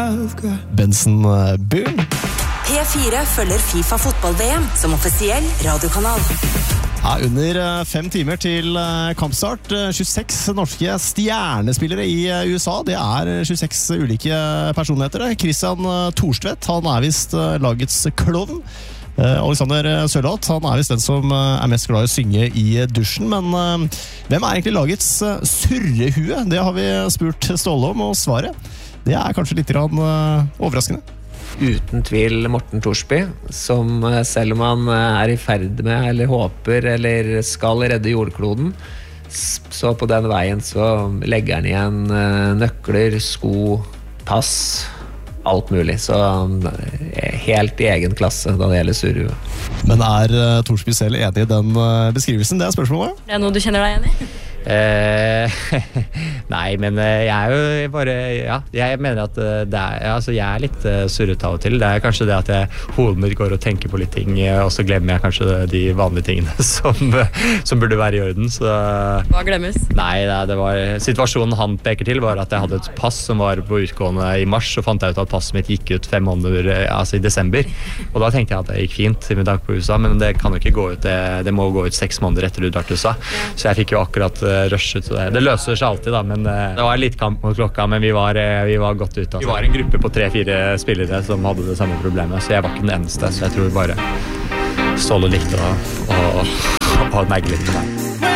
Benson Boone. P4 følger FIFA fotball-VM som offisiell radiokanal. Under 5 timer til kampstart. 26 norske stjernespillere i USA. Det 26 ulike personligheter. Christian Thorstvedt, han vist lagets klovn. Alexander Sørloth, han vist den som mest glad i å synge i dusjen. Men hvem egentlig lagets surrehue? Det har vi spurt Ståle om, og svaret det kanskje litt overraskende. Uten tvil Morten Thorsby, som selv om han i ferd med, eller håper, eller skal redde jordkloden, så på den veien så legger han igjen nøkler, sko, pass, alt mulig. Så helt i egen klasse da det gjelder surrehue. Men Thorsby selv enig i den beskrivelsen? Det spørsmålet. Det noe du kjenner deg igjen i? Nei, men jeg jo bare jeg mener at jeg litt surret av og til. Det kanskje det at hodet mitt går og tenker på litt ting, og så glemmer jeg kanskje de vanlige tingene som burde være i orden. Så hva glemmes? Nei, det var situasjonen han peker til var at jeg hadde et pass som var på utgående i mars, og fant jeg ut at passet mitt gikk ut 5 måneder i desember, og da tenkte jeg at det gikk fint med tanke på USA, men det kan jo ikke gå ut, det må gå ut 6 måneder etter du drar til USA, så jeg fikk jo akkurat rushet. Det løser seg alltid da, men det var litt kamp mot klokka, men vi var godt ute. Vi var en gruppe på 3-4 spillere som hadde det samme problemet, så jeg var ikke den eneste, så jeg tror bare Ståle likte å negle litt på meg.